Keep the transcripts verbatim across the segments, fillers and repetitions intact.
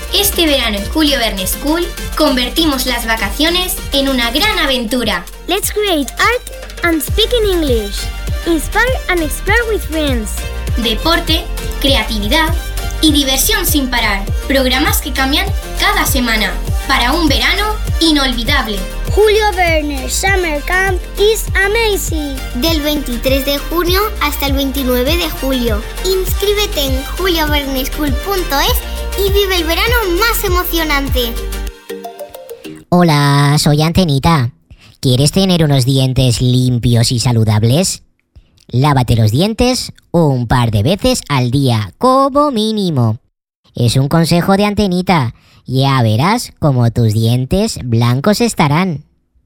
Este verano en Julio Verne School convertimos las vacaciones en una gran aventura. Let's create art and speak in English. Inspire and explore with friends. Deporte, creatividad y diversión sin parar. Programas que cambian cada semana para un verano inolvidable. Julio Verne Summer Camp is amazing. Del veintitrés de junio hasta el veintinueve de julio. Inscríbete en julio verne school punto es y vive el verano más emocionante. Hola, soy Antenita. ¿Quieres tener unos dientes limpios y saludables? Lávate los dientes un par de veces al día, como mínimo. Es un consejo de Antenita. Ya verás cómo tus dientes blancos estarán.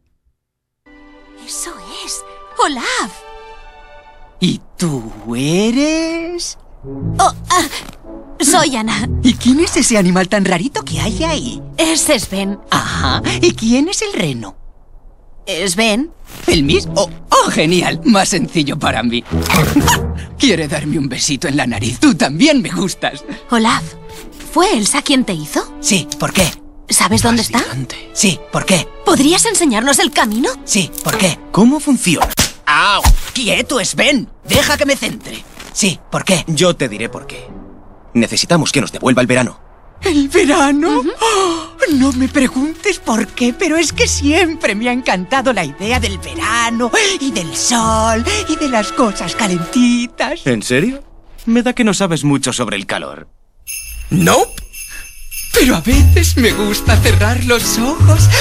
¡Eso es! ¡Olaf! ¿Y tú eres? Oh, ah, soy Ana. ¿Y quién es ese animal tan rarito que hay ahí? Es Sven. Ajá. ¿Y quién es el reno? ¿Sven? ¿El mismo? Oh, oh, genial. Más sencillo para mí. Quiere darme un besito en la nariz. Tú también me gustas. Olaf, ¿fue Elsa quien te hizo? Sí, ¿por qué? ¿Sabes dónde está? Sí, ¿por qué? ¿Podrías enseñarnos el camino? Sí, ¿por qué? ¿Cómo funciona? ¡Au! ¡Quieto, Sven! Deja que me centre. Sí, ¿por qué? Yo te diré por qué. Necesitamos que nos devuelva el verano. ¿El verano? Uh-huh. Oh, no me preguntes por qué, pero es que siempre me ha encantado la idea del verano y del sol y de las cosas calentitas. ¿En serio? Me da que no sabes mucho sobre el calor. Nope. Pero a veces me gusta cerrar los ojos